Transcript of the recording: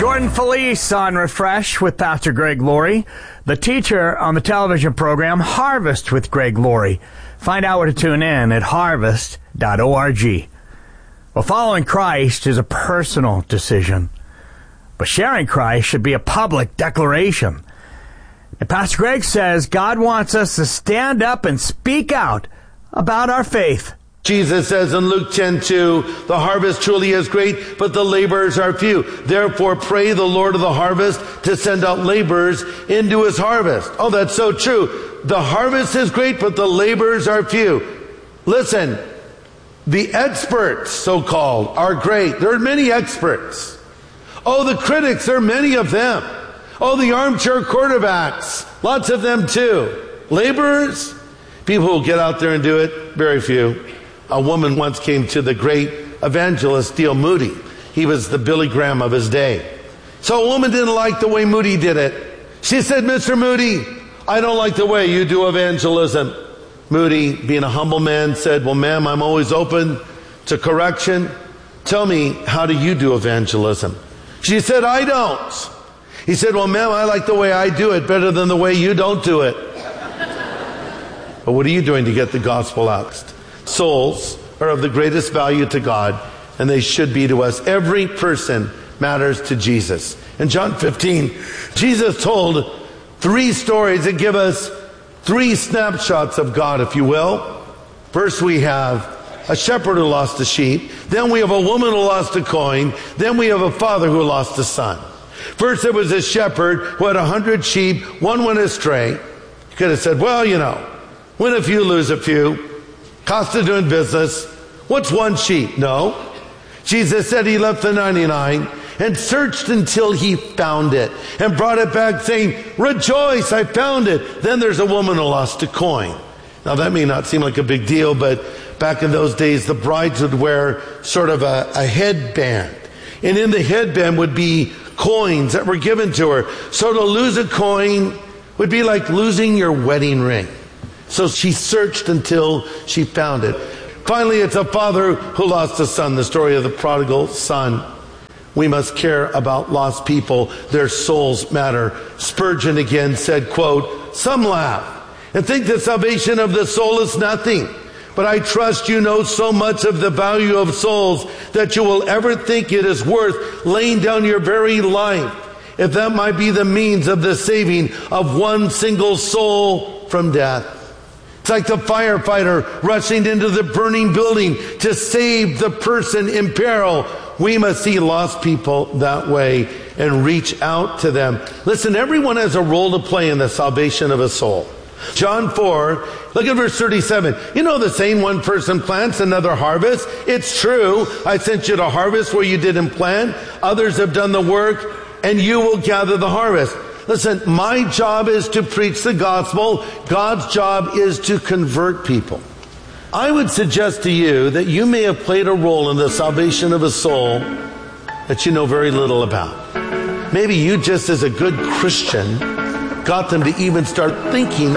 Jordan Felice on Refresh with Pastor Greg Laurie, the teacher on the television program Harvest with Greg Laurie. Find out where to tune in at harvest.org. Well, following Christ is a personal decision, but sharing Christ should be a public declaration. And Pastor Greg says God wants us to stand up and speak out about our faith. Jesus says in Luke 10:2, the harvest truly is great, but the laborers are few. Therefore, pray the Lord of the harvest to send out laborers into his harvest. Oh, that's so true. The harvest is great, but the laborers are few. Listen, the experts, so-called, are great. There are many experts. Oh, the critics, there are many of them. Oh, the armchair quarterbacks, lots of them too. Laborers, people who get out there and do it, very few. A woman once came to the great evangelist D.L. Moody. He was the Billy Graham of his day. So a woman didn't like the way Moody did it. She said, Mr. Moody, I don't like the way you do evangelism. Moody, being a humble man, said, well, ma'am, I'm always open to correction. Tell me, how do you do evangelism? She said, I don't. He said, well, ma'am, I like the way I do it better than the way you don't do it. But what are you doing to get the gospel out? Souls are of the greatest value to God, and they should be to us. Every person matters to Jesus. In John 15, Jesus told 3 stories that give us 3 snapshots of God, if you will. First, we have a shepherd who lost a sheep. Then we have a woman who lost a coin. Then we have a father who lost a son. First, there was a shepherd who had 100 sheep. One went astray. You could have said, well, you know, win a few, lose a few. Cost of doing business. What's one sheep? No. Jesus said he left the 99 and searched until he found it and brought it back saying, rejoice, I found it. Then there's a woman who lost a coin. Now that may not seem like a big deal, but back in those days, the brides would wear sort of a headband. And in the headband would be coins that were given to her. So to lose a coin would be like losing your wedding ring. So she searched until she found it. Finally, it's a father who lost a son, the story of the prodigal son. We must care about lost people. Their souls matter. Spurgeon again said, quote, some laugh and think the salvation of the soul is nothing. But I trust you know so much of the value of souls that you will ever think it is worth laying down your very life, if that might be the means of the saving of one single soul from death. It's like the firefighter rushing into the burning building to save the person in peril. We must see lost people that way and reach out to them. Listen, everyone has a role to play in the salvation of a soul. John 4, look at verse 37. You know the saying, one person plants, another harvests. It's true. I sent you to harvest where you didn't plant. Others have done the work, and you will gather the harvest. Listen, my job is to preach the gospel. God's job is to convert people. I would suggest to you that you may have played a role in the salvation of a soul that you know very little about. Maybe you, just as a good Christian, got them to even start thinking